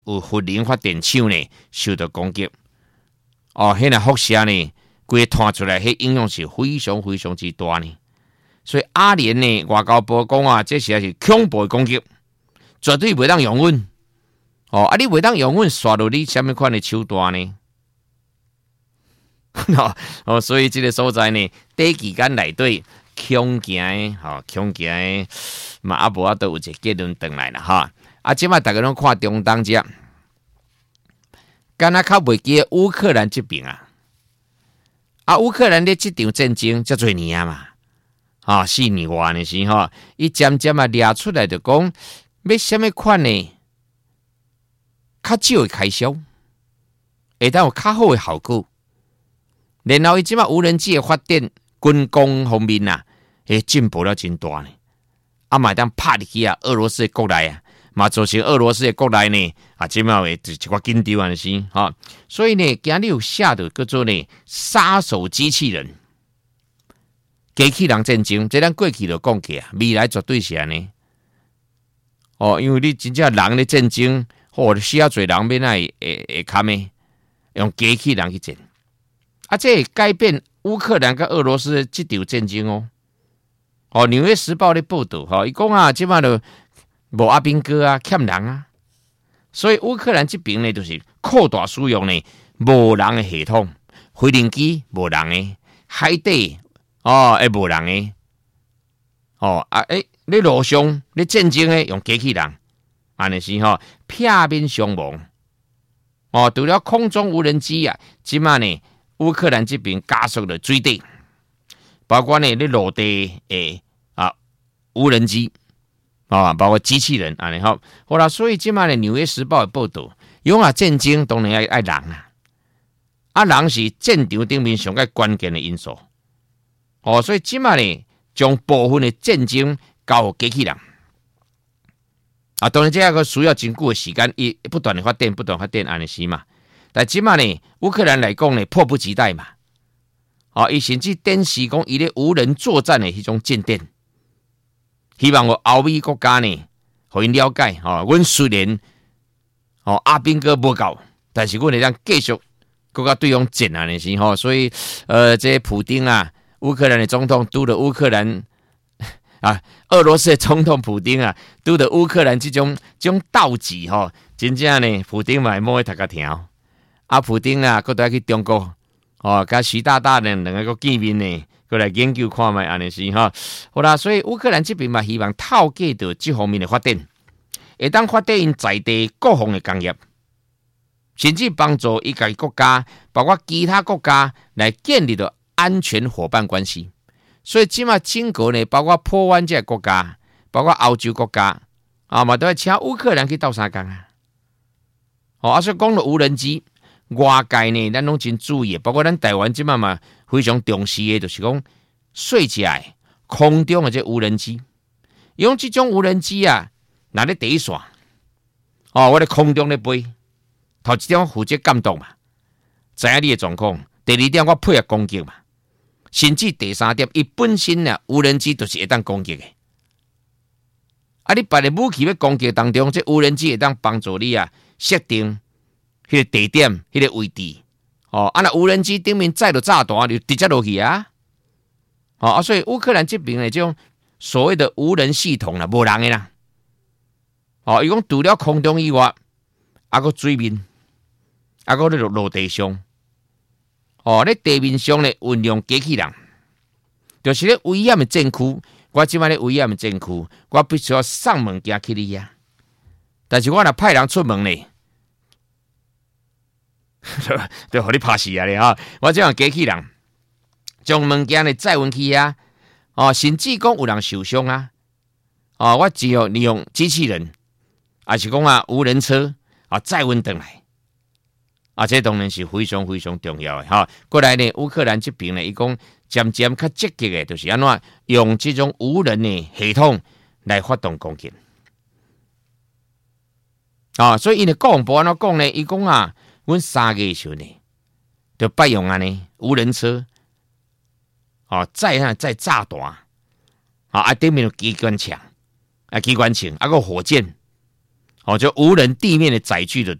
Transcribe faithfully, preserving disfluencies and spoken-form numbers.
有核能发电厂呢受到攻击。哦，迄个辐射呢，规传出来，迄影响是非常非常之大呢。所以阿联呢，外交部讲啊，这实在是恐怖的攻击，绝对袂当容忍。哦，啊，你袂当容忍刷到你什么款的手段呢？哦，所以这个所在呢，短期间内底恐惊的，吼，恐惊的，嘛啊无啊都有一个结论回来了哈。啊，即摆大家拢看中东只，敢若较袂记乌克兰这边啊，啊，乌克兰咧这场战争遮侪年啊嘛。啊，四年外的时候，伊渐渐啊掠出来就讲，要什么款呢？较少的开销，会当有较好的效果。然后伊即马无人机的发展，军工方面啊，诶进步了真大呢。啊，嘛当拍入去啊，俄罗斯的国内啊，嘛造成俄罗斯的国内呢，啊，即马会一寡紧张的是哈。所以呢，今日有写到叫做呢杀手机器人。机器人战争，这咱过去就讲过啊，未来绝对是安尼。哦，因为你真正人咧战争，或者需要侪人免来会会卡咩，用机器人去战。啊，这会改变乌克兰跟俄罗斯这场战争哦。哦，《纽约时报》咧报道，吼、哦，伊讲啊，即马就无阿兵哥啊，欠人啊，所以乌克兰这边呢，就是扩大使用呢无人的系统，飞行机无人的，海底。哦，会无人诶，哦啊，诶，你路上你战争诶用机器人，安尼是吼片面伤亡。哦，除了空中无人机啊，即马呢乌克兰这边加速了水底，包括呢你陆地诶啊无人机啊，包括机器人安尼好，好啦，所以即马呢《纽约时报》的报道，用啊战争当然爱爱人啊，啊人是战场顶面上个关键的因素。哦，所以即马呢，将部分的战争交给机器人。啊，当然这个需要真久的时间，伊不断的发展，不断发展安尼是嘛。但即马呢，乌克兰来讲呢，迫不及待嘛。哦，伊甚至展示讲伊咧无人作战的迄种舰艇，希望我欧美国家呢，互因了解。哦，阮虽然哦阿兵哥无够，但是阮会当继续国家对方战安尼是吼。所以呃，这普丁啊。乌克兰的总统拄着乌克兰啊，俄罗斯的总统普丁啊，拄着乌克兰这种这种斗志吼，真正呢，普丁嘛摸去头壳条。啊，普丁啊，佫要去中国哦，甲习大大呢两个佫见面呢，佫来研究看卖安尼是吼。好啦，所以乌克兰这边嘛，希望透过到这方面的发展，会当发展因在地各方的工业，甚至帮助伊家国家，包括其他国家来建立到。安全伙伴关系，所以即马整个呢，包括波湾这个国家，包括欧洲国家，啊嘛都要请乌克兰去斗相共啊。哦，啊所以讲到无人机，外界呢，咱拢真注意，包括咱台湾即马嘛非常重视的，就是讲水起来空中的这无人机，用这种无人机啊，拿咧第一线，哦，我伫空中咧飞，头一点负责监督嘛，知影你的状况，第二点我配合攻击嘛。甚至第三点，伊本身呢，无人机就是会当攻击的。啊，你别个武器要攻击当中，这无人机会当帮助你啊，设定迄个地点、迄个位置。哦，啊，那无人机顶面载着炸弹，就直接落去啊。哦，啊，所以乌克兰这边的这种所谓的无人系统啦，无人的啦。哦，伊讲除了空中以外，啊个水面，啊个咧陆地上。哦，咧地面上咧运用机器人，就是咧危险的战区。我即摆咧危险的战区，我必须要送物件去你啊。但是我若派人出门咧，就互你拍死啊咧哈！我即样机器人将物件咧载运去啊，哦，甚至讲有人受伤啊，哦，我只有利用机器人，还是讲啊无人车啊载运回来。啊，这当然是非常非常重要的哈。过来呢，乌克兰这边呢，伊讲渐渐较积极的，就是安怎用这种无人的系统来发动攻击。啊，所以因的国防部安怎讲呢？伊讲啊，阮三个时候呢，就摆用安尼无人车，啊，载啊载炸弹，啊，啊顶面有机关枪，啊机关枪，啊个火箭， 哦，就无人地面的载具的